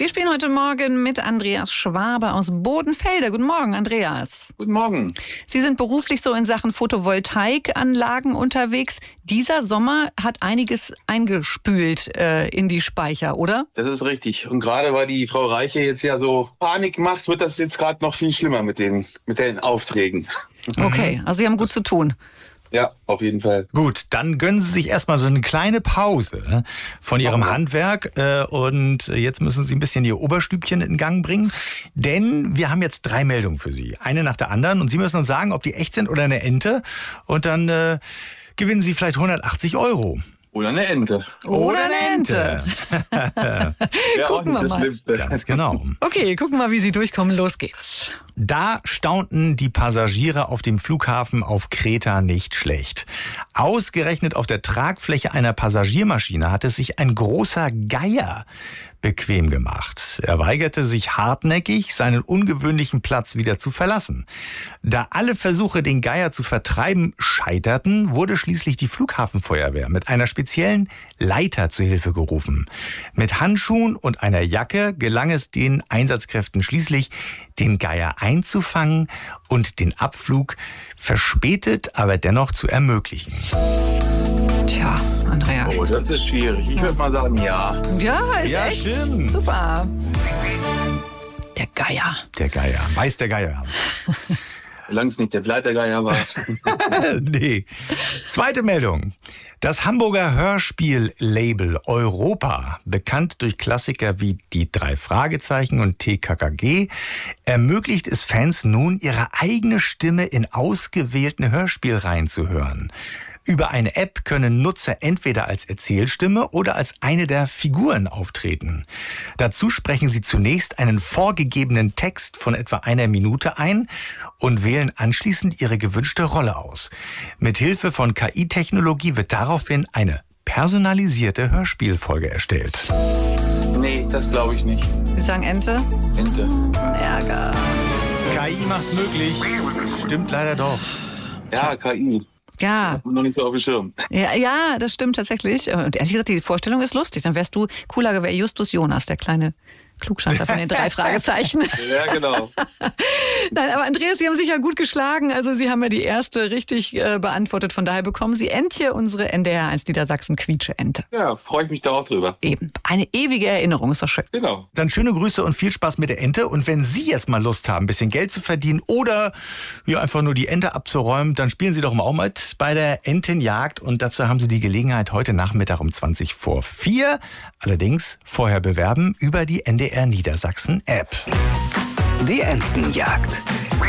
Wir spielen heute Morgen mit Andreas Schwabe aus Bodenfelde. Guten Morgen, Andreas. Guten Morgen. Sie sind beruflich so in Sachen Photovoltaikanlagen unterwegs. Dieser Sommer hat einiges eingespült in die Speicher, oder? Das ist richtig. Und gerade weil die Frau Reiche jetzt ja so Panik macht, wird das jetzt gerade noch viel schlimmer mit den Aufträgen. Okay, also Sie haben gut zu tun. Ja, auf jeden Fall. Gut, dann gönnen Sie sich erstmal so eine kleine Pause von Ihrem Handwerk und jetzt müssen Sie ein bisschen Ihr Oberstübchen in Gang bringen, denn wir haben jetzt 3 Meldungen für Sie, eine nach der anderen und Sie müssen uns sagen, ob die echt sind oder eine Ente und dann gewinnen Sie vielleicht 180 €. Oder eine Ente. Oder eine Ente. Ja, auch Gucken nicht wir das mal. Schlimmste. Ganz genau. Okay, gucken wir mal, wie Sie durchkommen. Los geht's. Da staunten die Passagiere auf dem Flughafen auf Kreta nicht schlecht. Ausgerechnet auf der Tragfläche einer Passagiermaschine hatte sich ein großer Geier bequem gemacht. Er weigerte sich hartnäckig, seinen ungewöhnlichen Platz wieder zu verlassen. Da alle Versuche, den Geier zu vertreiben, scheiterten, wurde schließlich die Flughafenfeuerwehr mit einer speziellen Leiter zu Hilfe gerufen. Mit Handschuhen und einer Jacke gelang es den Einsatzkräften schließlich, den Geier einzufangen und den Abflug verspätet, aber dennoch zu ermöglichen. Tja, Andreas. Oh, das ist schwierig. Ich würde mal sagen, ja. Ja, ist Ja, echt stimmt. super. Der Geier. Der Geier, weiß der Geier. Solange es nicht der Pleitergeier war. Nee. Zweite Meldung. Das Hamburger Hörspiellabel Europa, bekannt durch Klassiker wie Die 3 Fragezeichen und TKKG, ermöglicht es Fans nun, ihre eigene Stimme in ausgewählten Hörspielreihen zu hören. Über eine App können Nutzer entweder als Erzählstimme oder als eine der Figuren auftreten. Dazu sprechen sie zunächst einen vorgegebenen Text von etwa 1 Minute ein und wählen anschließend ihre gewünschte Rolle aus. Mithilfe von KI-Technologie wird daraufhin eine personalisierte Hörspielfolge erstellt. Nee, das glaube ich nicht. Sie sagen Ente? Ente. Ärger. KI macht's möglich. Stimmt leider doch. Ja, KI. Ja. Hat man noch nicht so auf dem Schirm. Ja, das stimmt tatsächlich. Und ehrlich gesagt, die Vorstellung ist lustig. Dann wärst du cooler, wäre Justus Jonas, der kleine Klugscheißer von den 3 Fragezeichen. Ja, genau. Nein, aber Andreas, Sie haben sich ja gut geschlagen. Also Sie haben ja die erste richtig beantwortet. Von daher bekommen Sie Entje, unsere NDR1 Niedersachsen Quietsche-Ente. Ja, freue ich mich da auch drüber. Eben. Eine ewige Erinnerung, ist doch schön. Genau. Dann schöne Grüße und viel Spaß mit der Ente. Und wenn Sie jetzt mal Lust haben, ein bisschen Geld zu verdienen oder ja, einfach nur die Ente abzuräumen, dann spielen Sie doch mal auch mit bei der Entenjagd. Und dazu haben Sie die Gelegenheit heute Nachmittag um 4:20. Allerdings vorher bewerben über die NDR Niedersachsen App. Die Entenjagd.